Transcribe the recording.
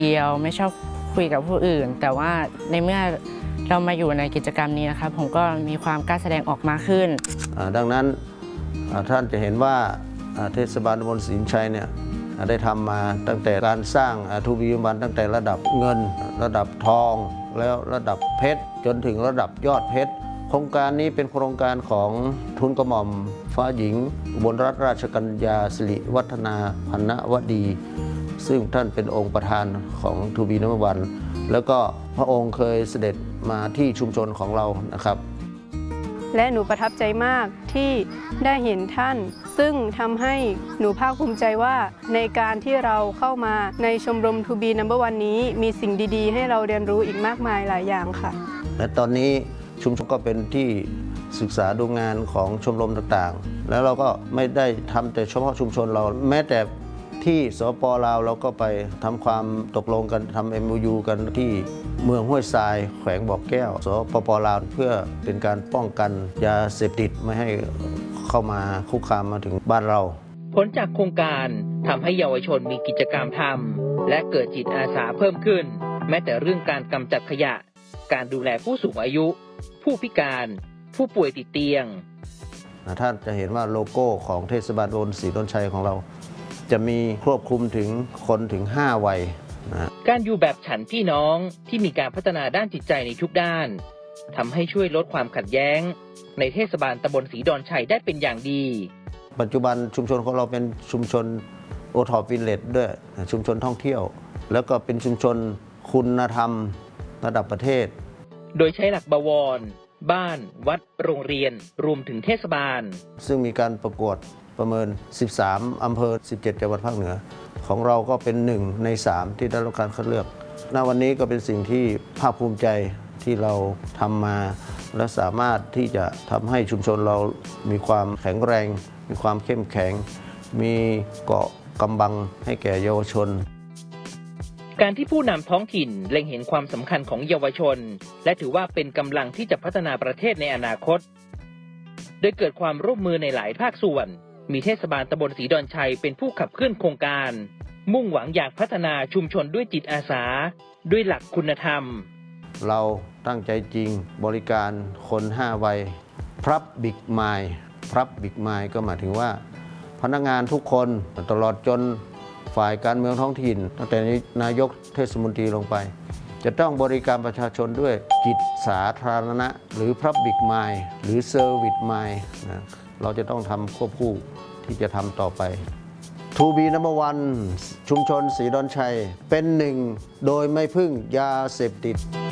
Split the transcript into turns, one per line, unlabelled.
เดียวไม่ชอบคุยกับผู้อื่นแต่ว่าในเมื่อเรามาอยู่ในกิจกรรมนี้นะครับผมก็มีความกล้าแสดงออกมากขึ้น
ดังนั้นท่านจะเห็นว่าเทศบาลตำบลศรีนชัยเนี่ยได้ทำมาตั้งแต่การสร้างทูบีบันตั้งแต่ระดับเงินระดับทองแล้วระดับเพชรจนถึงระดับยอดเพชรโครงการนี้เป็นโครงการของทุนกระหม่อมฟ้าหญิงอุบลรัตนราชกัญญาสิริวัฒนาพันนวดีซึ่งท่านเป็นองค์ประธานของทูบีนัมวันแล้วก็พระองค์เคยเสด็จมาที่ชุมชนของเรานะครับ
และหนูประทับใจมากที่ได้เห็นท่านซึ่งทำให้หนูภาคภูมิใจว่าในการที่เราเข้ามาในชมรมทูบีนัมเบอร์วันนี้มีสิ่งดีๆให้เราเรียนรู้อีกมากมายหลายอย่างค่ะ
และตอนนี้ชุมชนก็เป็นที่ศึกษาดูงานของชมรมต่างๆแล้วเราก็ไม่ได้ทำแต่เฉพาะชุมชนเราแม้แต่ที่สปลาวเราก็ไปทำความตกลงกันทำ MOU กันที่เมืองห้วยทรายแขวงบ่อแก้วสปปลาวเพื่อเป็นการป้องกันยาเสพติดไม่ให้เข้ามาคุกคามมาถึงบ้านเรา
ผลจากโครงการทำให้เยาวชนมีกิจกรรมทำและเกิดจิตอาสาเพิ่มขึ้นแม้แต่เรื่องการกำจัดขยะการดูแลผู้สูงอายุผู้พิการผู้ป่วยติดเตียง
ท่านจะเห็นว่าโลโก้ของเทศบาลตำบลศรีดอนชัยของเราจะมีครอบคลุมถึงคนถึง5 วัย
การอยู่แบบฉันพี่น้องที่มีการพัฒนาด้านจิตใจในทุกด้านทำให้ช่วยลดความขัดแย้งในเทศบาลตำบลศรีดอนชัยได้เป็นอย่างดี
ปัจจุบันชุมชนของเราเป็นชุมชนโอท็อปวิลเลจด้วยชุมชนท่องเที่ยวแล้วก็เป็นชุมชนคุณธรรมระดับประเทศ
โดยใช้หลักบวรบ้านวัดโรงเรียนรวมถึงเทศบาล
ซึ่งมีการประกวดประเมิน13 อำเภอ 17 จังหวัดภาคเหนือของเราก็เป็น1 ใน 3ที่ได้รับการคัดเลือกณวันนี้ก็เป็นสิ่งที่ภาคภูมิใจที่เราทำมาและสามารถที่จะทำให้ชุมชนเรามีความแข็งแรงมีความเข้มแข็งมีเกราะกำบังให้แก่เยาวชน
การที่ผู้นำท้องถิ่นเล็งเห็นความสำคัญของเยาวชนและถือว่าเป็นกำลังที่จะพัฒนาประเทศในอนาคตโดยเกิดความร่วมมือในหลายภาคส่วนมีเทศบาลตำบลศรีดอนชัยเป็นผู้ขับเคลื่อนโครงการมุ่งหวังอยากพัฒนาชุมชนด้วยจิตอาสาด้วยหลักคุณธรรม
เราตั้งใจจริงบริการคน5 วัยพรับบิ๊กไมล์พรับบิ๊กไมล์ก็หมายถึงว่าพนักงานทุกคนตลอดจนฝ่ายการเมืองท้องถิ่นตั้งแต่นายกเทศมนตรีลงไปจะต้องบริการประชาชนด้วยจิตสาธารณะหรือ Public Mind หรือ Service Mind นะเราจะต้องทำควบคู่ที่จะทำต่อไปทูบีนัมเบอร์วันชุมชนศรีดอนชัยเป็น1โดยไม่พึ่งยาเสพติด